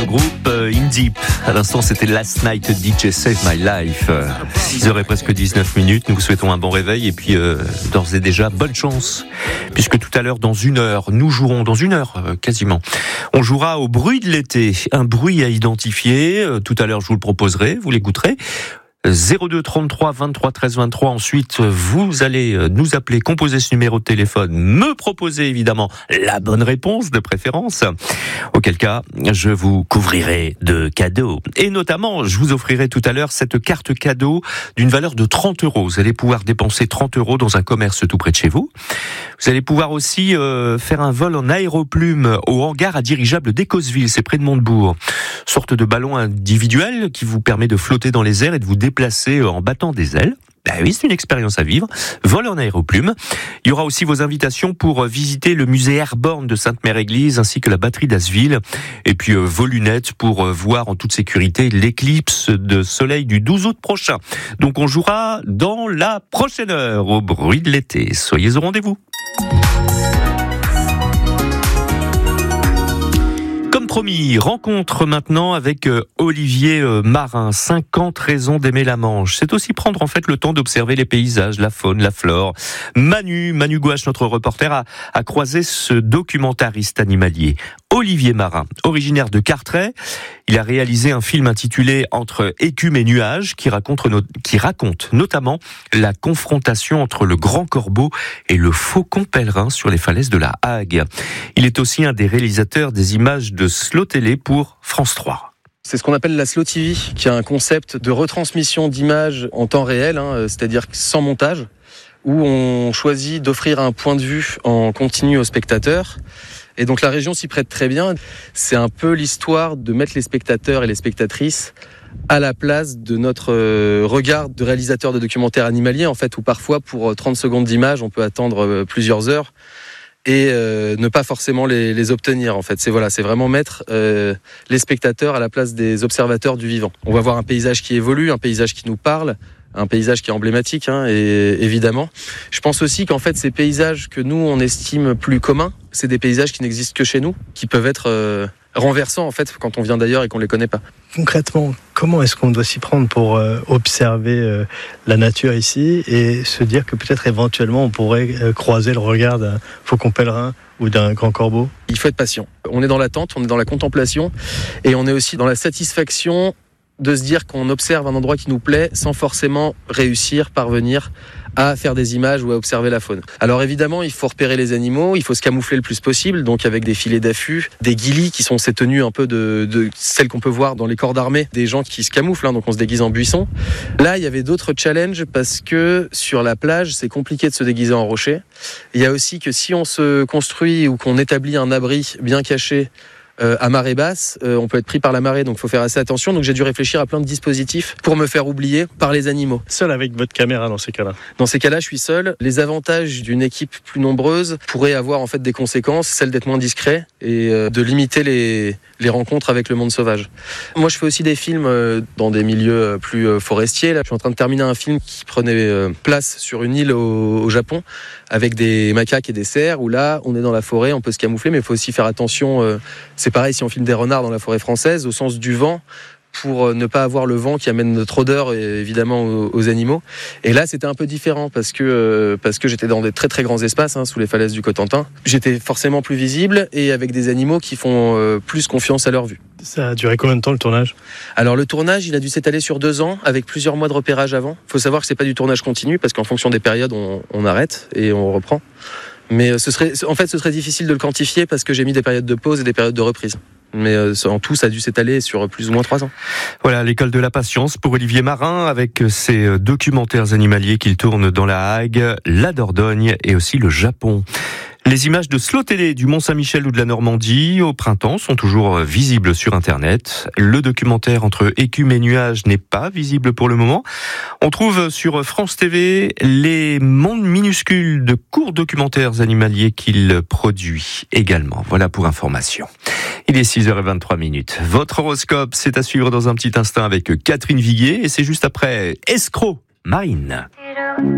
groupe In Deep. À l'instant, c'était Last Night DJ Save My Life. 6h presque 19 minutes. Nous vous souhaitons un bon réveil et puis d'ores et déjà, bonne chance. Puisque tout à l'heure, dans une heure, nous jouerons, dans une heure quasiment, on jouera au bruit de l'été. Un bruit à identifier. Tout à l'heure, je vous le proposerai, vous l'écouterez. 02 33 23 13 23. Ensuite, vous allez nous appeler, composer ce numéro de téléphone, me proposer évidemment la bonne réponse de préférence. Auquel cas, je vous couvrirai de cadeaux. Et notamment, je vous offrirai tout à l'heure cette carte cadeau d'une valeur de 30 €. Vous allez pouvoir dépenser 30 € dans un commerce tout près de chez vous. Vous allez pouvoir aussi faire un vol en aéroplume au hangar à dirigeable d'Écosville, c'est près de Montebourg. Sorte de ballon individuel qui vous permet de flotter dans les airs et de vous déplacer en battant des ailes. Ben oui, c'est une expérience à vivre. Vol en aéroplume. Il y aura aussi vos invitations pour visiter le musée Airborne de Sainte-Mère-Église ainsi que la batterie d'Asville. Et puis vos lunettes pour voir en toute sécurité l'éclipse de soleil du 12 août prochain. Donc on jouera dans la prochaine heure au bruit de l'été. Soyez au rendez-vous. Promis, rencontre maintenant avec Olivier Marin, 50 raisons d'aimer la Manche. C'est aussi prendre en fait le temps d'observer les paysages, la faune, la flore. Manu Gouache, notre reporter, a croisé ce documentariste animalier. Olivier Marin, originaire de Carteret, il a réalisé un film intitulé Entre écume et nuages qui raconte notamment la confrontation entre le grand corbeau et le faucon pèlerin sur les falaises de la Hague. Il est aussi un des réalisateurs des images de Slow Télé pour France 3. C'est ce qu'on appelle la Slow TV, qui est un concept de retransmission d'images en temps réel, c'est-à-dire sans montage, où on choisit d'offrir un point de vue en continu au spectateur. Et donc la région s'y prête très bien. C'est un peu l'histoire de mettre les spectateurs et les spectatrices à la place de notre regard de réalisateur de documentaires animaliers, en fait, où parfois pour 30 secondes d'image, on peut attendre plusieurs heures et ne pas forcément les obtenir. En fait, c'est vraiment mettre les spectateurs à la place des observateurs du vivant. On va voir un paysage qui évolue, un paysage qui nous parle, un paysage qui est emblématique, et évidemment. Je pense aussi qu'en fait, ces paysages que nous, on estime plus communs, c'est des paysages qui n'existent que chez nous, qui peuvent être renversants, en fait, quand on vient d'ailleurs et qu'on les connaît pas. Concrètement, comment est-ce qu'on doit s'y prendre pour observer la nature ici et se dire que peut-être éventuellement on pourrait croiser le regard d'un faucon pèlerin ou d'un grand corbeau ? Il faut être patient. On est dans l'attente, on est dans la contemplation et on est aussi dans la satisfaction de se dire qu'on observe un endroit qui nous plaît sans forcément parvenir à faire des images ou à observer la faune. Alors évidemment, il faut repérer les animaux, il faut se camoufler le plus possible, donc avec des filets d'affût, des ghillies qui sont ces tenues un peu de celles qu'on peut voir dans les corps d'armée, des gens qui se camouflent, donc on se déguise en buisson. Là, il y avait d'autres challenges parce que sur la plage, c'est compliqué de se déguiser en rocher. Il y a aussi que si on se construit ou qu'on établit un abri bien caché, à marée basse, on peut être pris par la marée, donc il faut faire assez attention. Donc j'ai dû réfléchir à plein de dispositifs pour me faire oublier par les animaux. Seul avec votre caméra dans ces cas-là ? Dans ces cas-là, je suis seul. Les avantages d'une équipe plus nombreuse pourraient avoir en fait des conséquences, celles d'être moins discret et de limiter les rencontres avec le monde sauvage. Moi, je fais aussi des films dans des milieux plus forestiers. Là, je suis en train de terminer un film qui prenait place sur une île au Japon avec des macaques et des cerfs, où là, on est dans la forêt, on peut se camoufler, mais il faut aussi faire attention. C'est pareil si on filme des renards dans la forêt française, au sens du vent, pour ne pas avoir le vent qui amène notre odeur évidemment aux animaux. Et là, c'était un peu différent parce que j'étais dans des très très grands espaces, sous les falaises du Cotentin. J'étais forcément plus visible et avec des animaux qui font plus confiance à leur vue. Ça a duré combien de temps le tournage ? Alors le tournage, il a dû s'étaler sur 2 ans avec plusieurs mois de repérage avant. Il faut savoir que c'est pas du tournage continu parce qu'en fonction des périodes, on arrête et on reprend. Mais ce serait difficile de le quantifier parce que j'ai mis des périodes de pause et des périodes de reprise. Mais en tout, ça a dû s'étaler sur plus ou moins 3 ans. Voilà, l'école de la patience pour Olivier Marin avec ses documentaires animaliers qu'il tourne dans la Hague, la Dordogne et aussi le Japon. Les images de Slow Télé du Mont-Saint-Michel ou de la Normandie au printemps sont toujours visibles sur Internet. Le documentaire Entre écume et nuages n'est pas visible pour le moment. On trouve sur France TV les mondes minuscules de courts documentaires animaliers qu'il produit également. Voilà pour information. Il est 6h23. Votre horoscope, c'est à suivre dans un petit instant avec Catherine Viguier et c'est juste après Escroc, Marine.